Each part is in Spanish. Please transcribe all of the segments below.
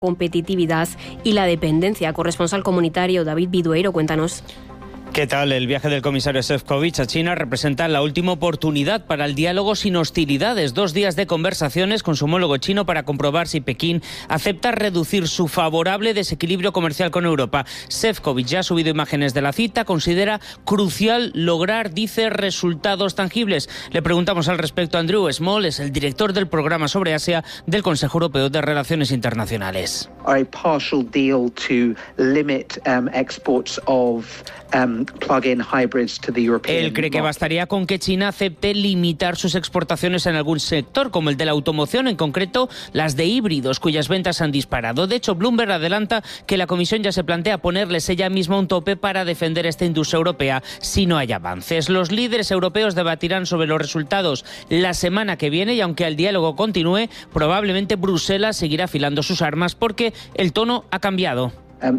competitividad y la dependencia. Corresponsal comunitario David Vidueiro, cuéntanos. ¿Qué tal? El viaje del comisario Šefčovič a China representa la última oportunidad para el diálogo sin hostilidades. 2 días de conversaciones con su homólogo chino para comprobar si Pekín acepta reducir su favorable desequilibrio comercial con Europa. Šefčovič ya ha subido imágenes de la cita. Considera crucial lograr, dice, resultados tangibles. Le preguntamos al respecto a Andrew Small, es el director del programa sobre Asia del Consejo Europeo de Relaciones Internacionales. A partial deal to limit exports of plug-in hybrids to the European Él cree que bastaría con que China acepte limitar sus exportaciones en algún sector, como el de la automoción, en concreto las de híbridos, cuyas ventas han disparado. De hecho, Bloomberg adelanta que la Comisión ya se plantea ponerles ella misma un tope para defender esta industria europea si no hay avances. Los líderes europeos debatirán sobre los resultados la semana que viene y aunque el diálogo continúe, probablemente Bruselas seguirá afilando sus armas porque el tono ha cambiado.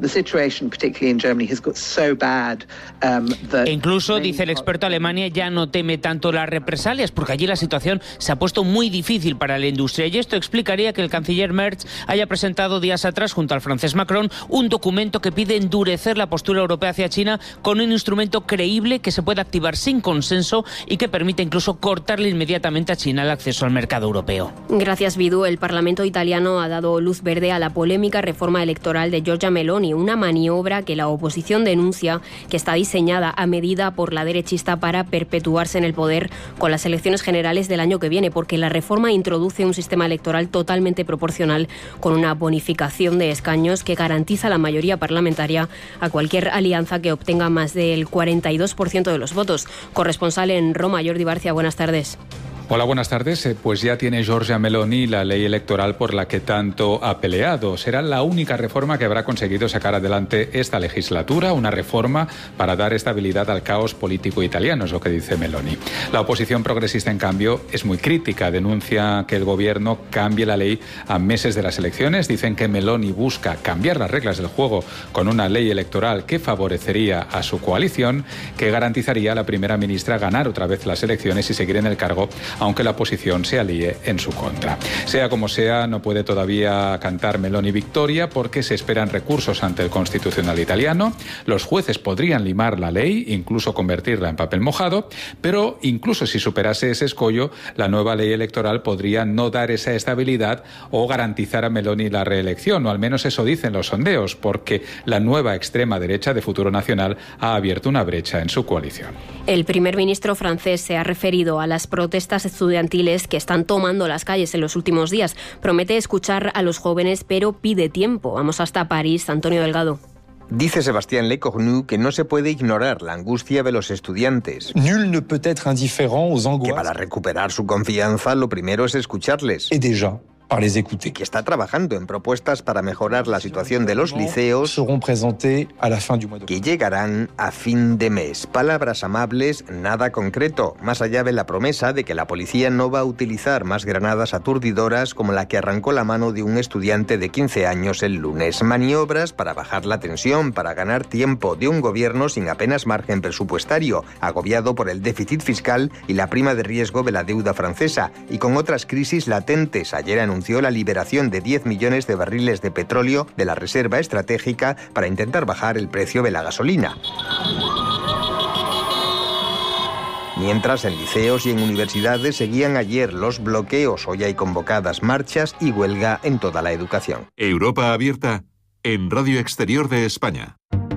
E incluso, dice el experto, Alemania ya no teme tanto las represalias porque allí la situación se ha puesto muy difícil para la industria y esto explicaría que el canciller Merz haya presentado días atrás junto al francés Macron un documento que pide endurecer la postura europea hacia China con un instrumento creíble que se pueda activar sin consenso y que permita incluso cortarle inmediatamente a China el acceso al mercado europeo. Gracias, Vidu. El Parlamento italiano ha dado luz verde a la polémica reforma electoral de Giorgia Meloni, una maniobra que la oposición denuncia que está diseñada a medida por la derechista para perpetuarse en el poder con las elecciones generales del año que viene, porque la reforma introduce un sistema electoral totalmente proporcional con una bonificación de escaños que garantiza la mayoría parlamentaria a cualquier alianza que obtenga más del 42% de los votos. Corresponsal en Roma, Jordi Barcia, buenas tardes. Hola, buenas tardes. Pues ya tiene Giorgia Meloni la ley electoral por la que tanto ha peleado. Será la única reforma que habrá conseguido sacar adelante esta legislatura, una reforma para dar estabilidad al caos político italiano, es lo que dice Meloni. La oposición progresista, en cambio, es muy crítica. Denuncia que el gobierno cambie la ley a meses de las elecciones. Dicen que Meloni busca cambiar las reglas del juego con una ley electoral que favorecería a su coalición, que garantizaría a la primera ministra ganar otra vez las elecciones y seguir en el cargo, aunque la oposición se alíe en su contra. Sea como sea, no puede todavía cantar Meloni victoria porque se esperan recursos ante el Constitucional italiano. Los jueces podrían limar la ley, incluso convertirla en papel mojado, pero incluso si superase ese escollo, la nueva ley electoral podría no dar esa estabilidad o garantizar a Meloni la reelección, o al menos eso dicen los sondeos, porque la nueva extrema derecha de Futuro Nacional ha abierto una brecha en su coalición. El primer ministro francés se ha referido a las protestas estudiantiles que están tomando las calles en los últimos días. Promete escuchar a los jóvenes, pero pide tiempo. Vamos hasta París. Antonio Delgado. Dice Sébastien Lecornu que no se puede ignorar la angustia de los estudiantes. Nul ne peut être indifférent aux angoisses. Que para recuperar su confianza lo primero es escucharles. Et déjà, par les écouter. Que está trabajando en propuestas para mejorar la situación de los liceos seront présentées à la fin du mois de que llegarán a fin de mes. Palabras amables, nada concreto, más allá de la promesa de que la policía no va a utilizar más granadas aturdidoras como la que arrancó la mano de un estudiante de 15 años el lunes. Maniobras para bajar la tensión, para ganar tiempo de un gobierno sin apenas margen presupuestario, agobiado por el déficit fiscal y la prima de riesgo de la deuda francesa, y con otras crisis latentes. Ayer anunció la liberación de 10 millones de barriles de petróleo de la reserva estratégica para intentar bajar el precio de la gasolina. Mientras en liceos y en universidades seguían ayer los bloqueos, hoy hay convocadas marchas y huelga en toda la educación. Europa Abierta en Radio Exterior de España.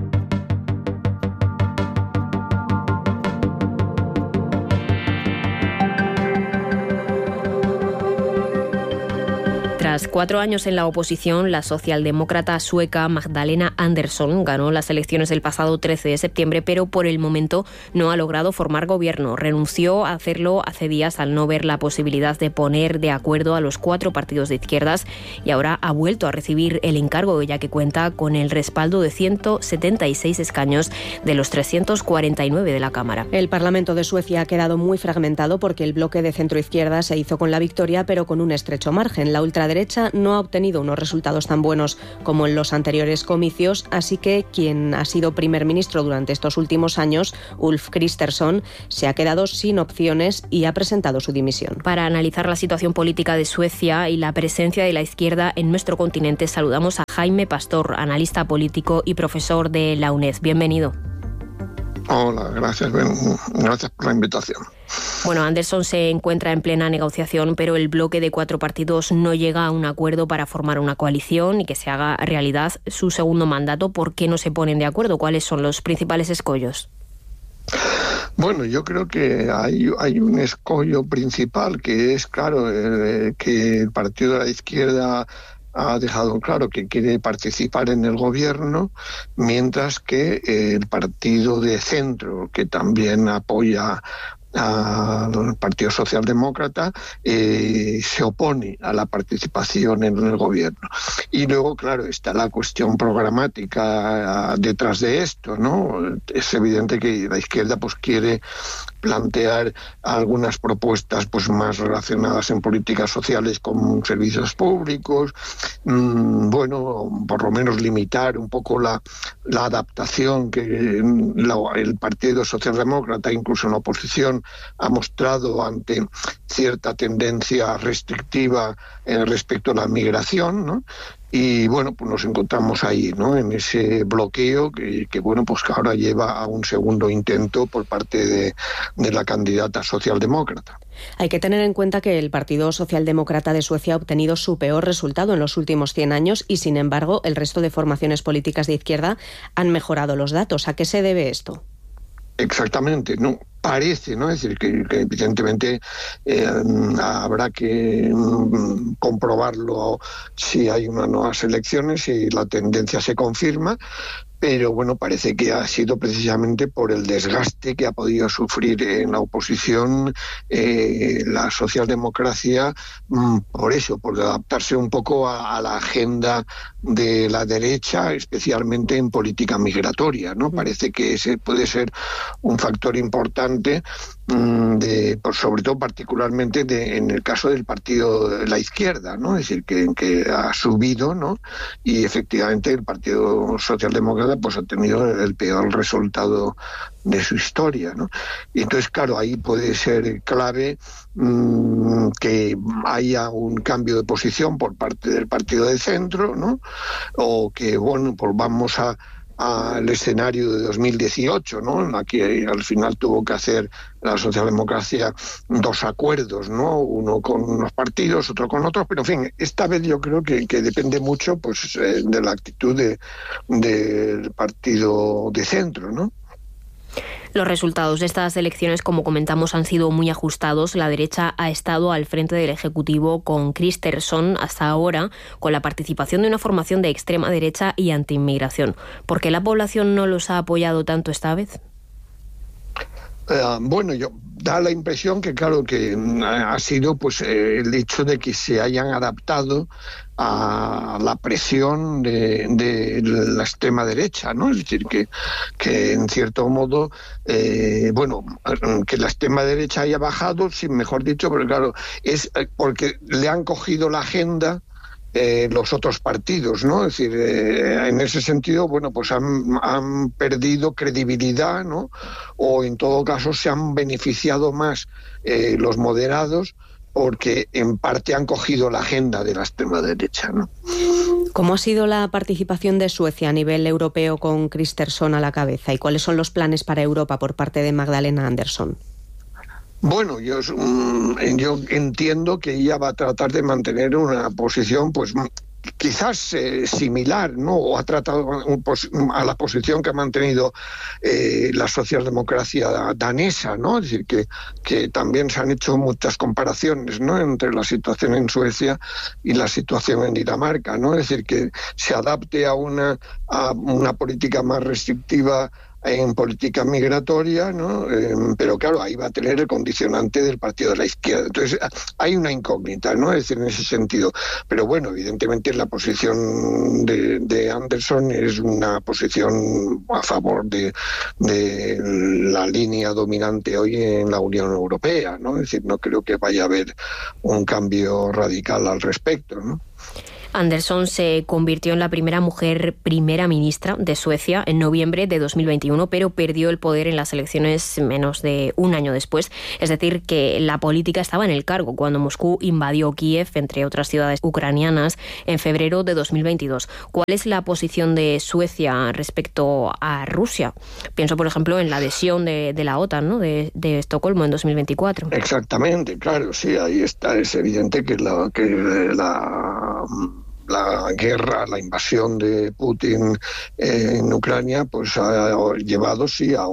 Tras 4 años en la oposición, la socialdemócrata sueca Magdalena Andersson ganó las elecciones del pasado 13 de septiembre, pero por el momento no ha logrado formar gobierno. Renunció a hacerlo hace días al no ver la posibilidad de poner de acuerdo a los 4 partidos de izquierdas y ahora ha vuelto a recibir el encargo, ya que cuenta con el respaldo de 176 escaños de los 349 de la Cámara. El Parlamento de Suecia ha quedado muy fragmentado porque el bloque de centroizquierda se hizo con la victoria, pero con un estrecho margen. La ultraderecha derecha no ha obtenido unos resultados tan buenos como en los anteriores comicios, así que quien ha sido primer ministro durante estos últimos años, Ulf Kristersson, se ha quedado sin opciones y ha presentado su dimisión. Para analizar la situación política de Suecia y la presencia de la izquierda en nuestro continente, saludamos a Jaime Pastor, analista político y profesor de la UNED. Bienvenido. Hola, gracias por la invitación. Bueno, Andersson se encuentra en plena negociación, pero el bloque de 4 partidos no llega a un acuerdo para formar una coalición y que se haga realidad su segundo mandato. ¿Por qué no se ponen de acuerdo? ¿Cuáles son los principales escollos? Bueno, yo creo que hay un escollo principal, que es, claro, que el partido de la izquierda ha dejado claro que quiere participar en el gobierno, mientras que el partido de centro, que también apoya al Partido Socialdemócrata, se opone a la participación en el gobierno. Y luego, claro, está la cuestión programática detrás de esto, ¿no? Es evidente que la izquierda pues quiere plantear algunas propuestas pues más relacionadas en políticas sociales con servicios públicos, bueno, por lo menos limitar un poco la adaptación que el Partido Socialdemócrata, incluso en la oposición, ha mostrado ante cierta tendencia restrictiva respecto a la migración, ¿no? Y bueno, pues nos encontramos ahí, ¿no? En ese bloqueo que bueno, pues que ahora lleva a un segundo intento por parte de la candidata socialdemócrata. Hay que tener en cuenta que el Partido Socialdemócrata de Suecia ha obtenido su peor resultado en los últimos 100 años y, sin embargo, el resto de formaciones políticas de izquierda han mejorado los datos. ¿A qué se debe esto? Exactamente, no parece, ¿no? Es decir, que evidentemente habrá que comprobarlo si hay unas nuevas elecciones y la tendencia se confirma. Pero bueno, parece que ha sido precisamente por el desgaste que ha podido sufrir en la oposición la socialdemocracia, por eso, por adaptarse un poco a la agenda de la derecha, especialmente en política migratoria, ¿no? Parece que ese puede ser un factor importante, sobre todo particularmente en el caso del partido de la izquierda, ¿no? Es decir, que ha subido, ¿no? Y efectivamente el Partido Socialdemócrata pues ha tenido el peor resultado de su historia, ¿no? Y entonces, claro, ahí puede ser clave que haya un cambio de posición por parte del partido de centro, ¿no? O que, bueno, pues vamos al escenario de 2018, ¿no? En la que al final tuvo que hacer la socialdemocracia 2 acuerdos, ¿no? Uno con unos partidos, otro con otros, pero en fin, esta vez yo creo que depende mucho pues de la actitud del partido de centro, ¿no? Los resultados de estas elecciones, como comentamos, han sido muy ajustados. La derecha ha estado al frente del Ejecutivo con Kristersson hasta ahora, con la participación de una formación de extrema derecha y antiinmigración. ¿Por qué la población no los ha apoyado tanto esta vez? Bueno, da la impresión que, claro, que ha sido pues el hecho de que se hayan adaptado a la presión de la extrema derecha, ¿no? Es decir, que en cierto modo, bueno, que la extrema derecha haya bajado, sí, mejor dicho, pero claro, es porque le han cogido la agenda los otros partidos, ¿no? Es decir, en ese sentido, bueno, pues han perdido credibilidad, ¿no? O en todo caso se han beneficiado más los moderados porque en parte han cogido la agenda de la extrema derecha, ¿no? ¿Cómo ha sido la participación de Suecia a nivel europeo con Kristersson a la cabeza? ¿Y cuáles son los planes para Europa por parte de Magdalena Andersson? Bueno, yo entiendo que ella va a tratar de mantener una posición, pues quizás similar, ¿no? O ha tratado a la posición que ha mantenido la socialdemocracia danesa, ¿no? Es decir, que también se han hecho muchas comparaciones, ¿no? Entre la situación en Suecia y la situación en Dinamarca, ¿no? Es decir, que se adapte a una política más restrictiva en política migratoria, ¿no? Pero claro, ahí va a tener el condicionante del partido de la izquierda. Entonces hay una incógnita, ¿no? Es decir, en ese sentido. Pero bueno, evidentemente la posición de Andersson es una posición a favor de la línea dominante hoy en la Unión Europea, ¿no? Es decir, no creo que vaya a haber un cambio radical al respecto, ¿no? Andersson se convirtió en la primera mujer primera ministra de Suecia en noviembre de 2021, pero perdió el poder en las elecciones menos de un año después. Es decir, que la política estaba en el cargo cuando Moscú invadió Kiev, entre otras ciudades ucranianas, en febrero de 2022. ¿Cuál es la posición de Suecia respecto a Rusia? Pienso, por ejemplo, en la adhesión de la OTAN, ¿no?, de Estocolmo en 2024. Exactamente, claro, sí, ahí está. Es evidente que la guerra, la invasión de Putin en Ucrania, pues ha llevado a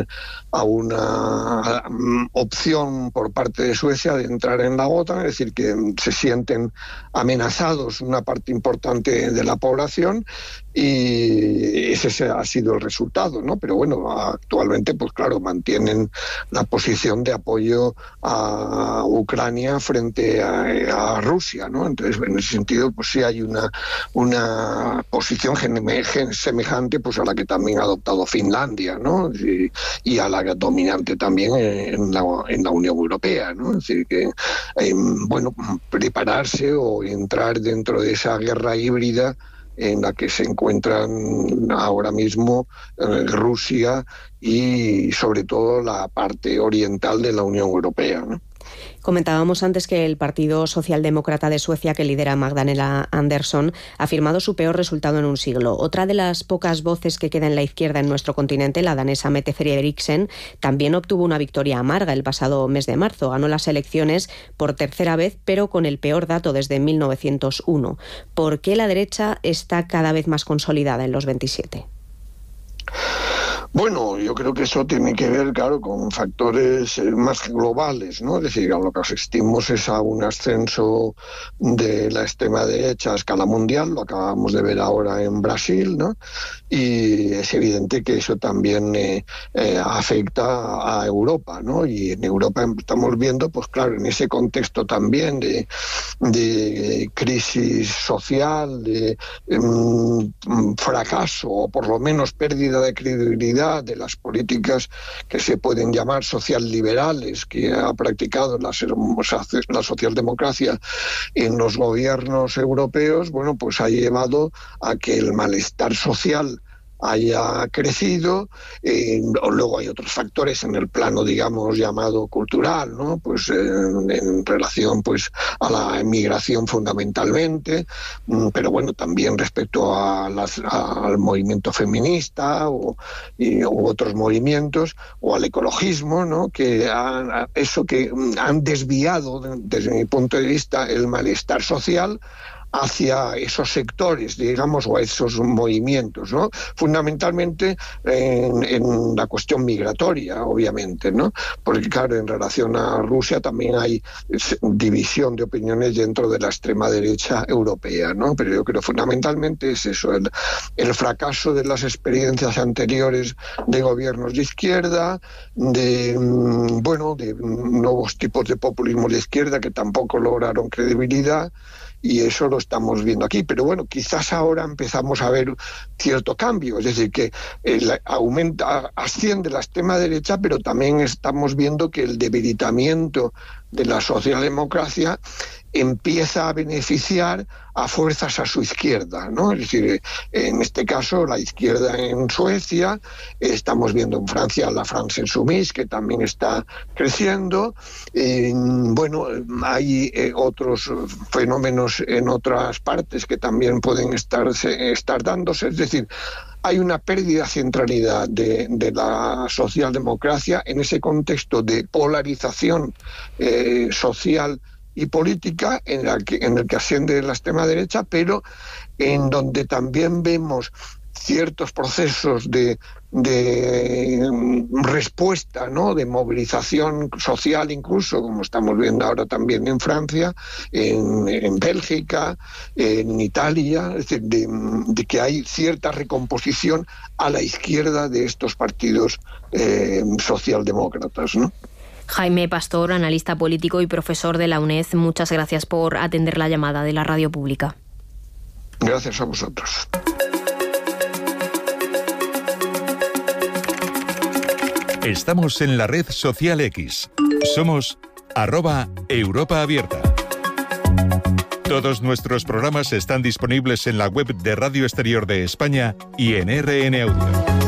una opción por parte de Suecia de entrar en la OTAN, es decir, que se sienten amenazados una parte importante de la población, y ese ha sido el resultado, ¿no? Pero bueno, actualmente, pues claro, mantienen la posición de apoyo a Ucrania frente a Rusia, ¿no? Entonces, en ese sentido, pues sí hay una posición semejante, pues a la que también ha adoptado Finlandia, ¿no? Y a la dominante también en la Unión Europea, ¿no? Es decir, que prepararse o entrar dentro de esa guerra híbrida en la que se encuentran ahora mismo Rusia y sobre todo la parte oriental de la Unión Europea, ¿no? Comentábamos antes que el Partido Socialdemócrata de Suecia, que lidera Magdalena Andersson, ha firmado su peor resultado en un siglo. Otra de las pocas voces que queda en la izquierda en nuestro continente, la danesa Mette Frederiksen, también obtuvo una victoria amarga el pasado mes de marzo. Ganó las elecciones por tercera vez, pero con el peor dato desde 1901. ¿Por qué la derecha está cada vez más consolidada en los 27? Bueno, yo creo que eso tiene que ver, claro, con factores más globales, ¿no? Es decir, a lo que asistimos es a un ascenso de la extrema derecha a escala mundial, lo acabamos de ver ahora en Brasil, ¿no? Y es evidente que eso también afecta a Europa, ¿no? Y en Europa estamos viendo, pues claro, en ese contexto también de crisis social, de fracaso o por lo menos pérdida de credibilidad de las políticas que se pueden llamar social-liberales que ha practicado la socialdemocracia en los gobiernos europeos, bueno, pues ha llevado a que el malestar social haya crecido. Luego hay otros factores en el plano, digamos, llamado cultural, ¿no? Pues en relación, pues, a la emigración fundamentalmente, pero bueno, también respecto al movimiento feminista u otros movimientos, o al ecologismo, ¿no? Que han desviado, desde mi punto de vista, el malestar social hacia esos sectores, digamos, o a esos movimientos, ¿no? Fundamentalmente en la cuestión migratoria, obviamente, ¿no? Porque, claro, en relación a Rusia también hay división de opiniones dentro de la extrema derecha europea, ¿no? Pero yo creo fundamentalmente es eso, el fracaso de las experiencias anteriores de gobiernos de izquierda, de nuevos tipos de populismo de izquierda que tampoco lograron credibilidad. Y eso lo estamos viendo aquí. Pero bueno, quizás ahora empezamos a ver cierto cambio. Es decir, que asciende la extrema derecha, pero también estamos viendo que el debilitamiento de la socialdemocracia empieza a beneficiar a fuerzas a su izquierda, ¿no? Es decir, en este caso la izquierda en Suecia, estamos viendo en Francia la France Insoumise, que también está creciendo. Hay otros fenómenos en otras partes que también pueden estar dándose, es decir, hay una pérdida de centralidad de la socialdemocracia en ese contexto de polarización social y política en el que asciende la extrema derecha, pero en donde también vemos ciertos procesos de respuesta, ¿no? De movilización social, incluso, como estamos viendo ahora también en Francia, en Bélgica, en Italia, es decir, de que hay cierta recomposición a la izquierda de estos partidos socialdemócratas, ¿no? Jaime Pastor, analista político y profesor de la UNED, muchas gracias por atender la llamada de la radio pública. Gracias a vosotros. Estamos en la red social X. Somos @Europa Abierta. Todos nuestros programas están disponibles en la web de Radio Exterior de España y en RN Audio.